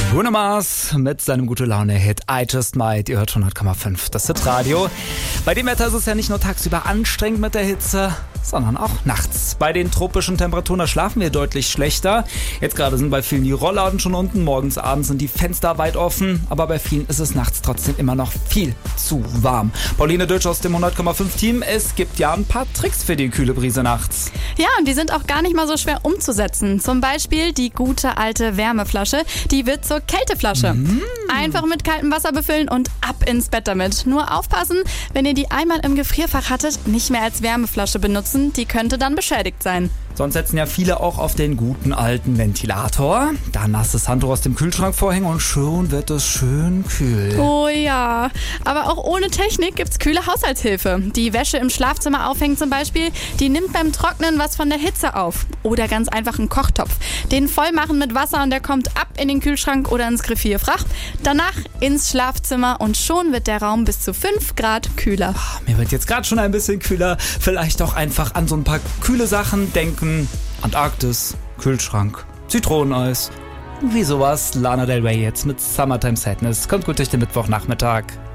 Bruno Mars mit seinem Gute-Laune-Hit I Just Might. Ihr hört 100,5 das Hit-Radio. Bei dem Wetter ist es ja nicht nur tagsüber anstrengend mit der Hitze, sondern auch nachts. Bei den tropischen Temperaturen, da schlafen wir deutlich schlechter. Jetzt gerade sind bei vielen die Rollladen schon unten, morgens, abends sind die Fenster weit offen, aber bei vielen ist es nachts trotzdem immer noch viel zu warm. Pauline Dötsch aus dem 100,5-Team, es gibt ja ein paar Tricks für die kühle Brise nachts. Ja, und die sind auch gar nicht mal so schwer umzusetzen. Zum Beispiel die gute alte Wärmeflasche, die wird zur Kälteflasche. Einfach mit kaltem Wasser befüllen und ab ins Bett damit. Nur aufpassen, wenn ihr die einmal im Gefrierfach hattet, nicht mehr als Wärmeflasche benutzen, die könnte dann beschädigt sein. Sonst setzen ja viele auch auf den guten alten Ventilator. Da nasses Handtuch aus dem Kühlschrank vorhängen und schon wird es schön kühl. Oh ja, aber auch ohne Technik gibt's kühle Haushaltshilfe. Die Wäsche im Schlafzimmer aufhängen zum Beispiel, die nimmt beim Trocknen was von der Hitze auf. Oder ganz einfach einen Kochtopf. Den voll machen mit Wasser und der kommt ab in den Kühlschrank oder ins Gefrierfach. Danach ins Schlafzimmer und schon wird der Raum bis zu 5 Grad kühler. Mir wird jetzt gerade schon ein bisschen kühler. Vielleicht auch einfach an so ein paar kühle Sachen denken. Antarktis, Kühlschrank, Zitroneneis. Wie sowas. Lana Del Rey jetzt mit Summertime Sadness. Kommt gut durch den Mittwochnachmittag.